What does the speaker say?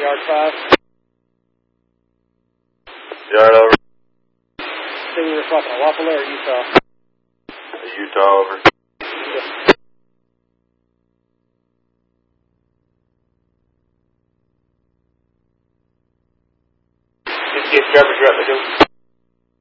Yard 5. Yard over. Thing you were talking to Wapello or Utah? Utah over. Just get Trevor, you're up to go.